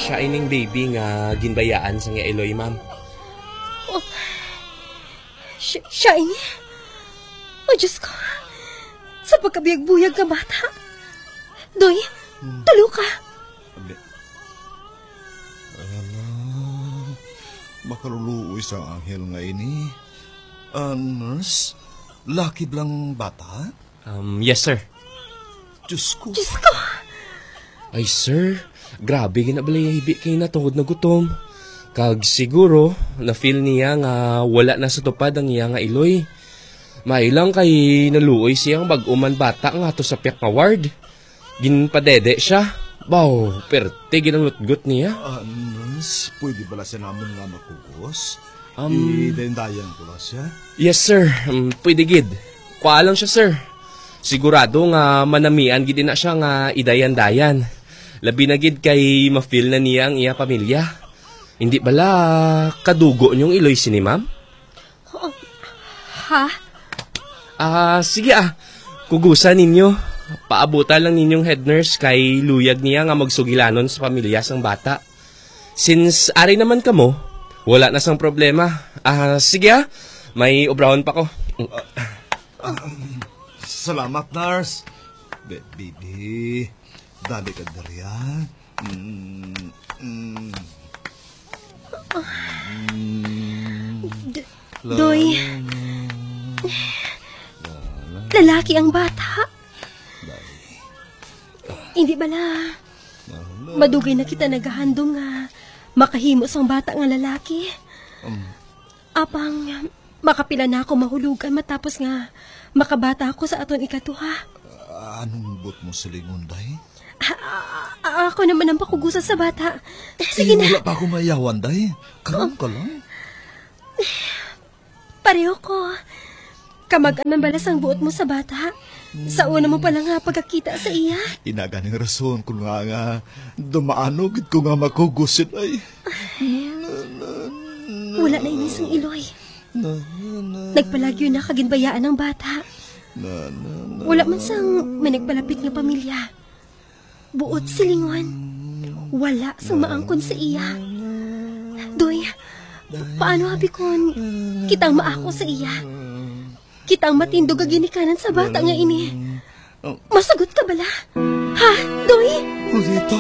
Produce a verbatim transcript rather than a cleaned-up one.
siya ining baby nga ginbayaan sa nga Eloy, ma'am. Oh, siya, siya ini? Oh, Diyos ko. Sa pagkabiyag-buyag ka bata. Doy, hmm. tulo ka. Abi. Ala, makaluluoy sa anghel nga ini. Uh, nurse, laki blang bata? Um, yes, sir. Diyos ko. Diyos ko. Ay, sir. Grabe, ginabalay kay na tungod na gutom. Kag siguro, na-feel niya nga wala na sa tupad ang iya nga Eloy. Mailang kay naluoy siyang bag-uman bata nga to sa piyak nga ward. Ginpadede siya. Baw, perte ginangut-gut niya. Uh, nurse, pwede bala siya namin nga makugos? Um, I-dendayan ko ba siya? Yes, sir. Um, pwede gid. Kuha lang siya, sir. Sigurado nga manamian gid na siya nga idayan-dayan. Labi na gid kay ma-feel na niya ang iya pamilya. Hindi bala kadugo niyong Eloy sini, ma'am? Oh, ha? Ah, sige ah. Kugusan ninyo. Paabutan lang ninyong head nurse kay luyag niya nga magsugilanon sa pamilya sang bata. Since ari naman kamo, wala na sang problema. Ah, sige ah. May obrahon pa ko. Uh, uh, salamat, nurse. Be- baby, dali ka dari ah. Mm, mm. D- Doy, lalaki ang bata. Hindi bala madugay na kita naghahandong nga makahimo sang bata nga lalaki. Apang makapila na ako mahulugan matapos nga makabata ako sa aton ikatuha. Anong bot mo sa lingon, day? Ako naman ang pakugusan sa bata. Sige na. Wala pa ako mayawan, day. Kalam ka lang. Pareho ko. Kamag-an man balas ang buot mo sa bata. Sa una mo pala nga pagkakita sa iya. Inaganing rason ko nga nga dumaanog ko nga makugusin ay. Wala na inisang Eloy. Nagpalagyo na kaginbayaan ng bata. Wala man sang managpalapit nga pamilya. Buot silingon. Wala sang maangkon sa iya. Doy, paano habi kon kitang maako sa iya? Kitang matindog ginikanan sa bata nga ini. Masagot ka bala? Ha, Doy? Rita,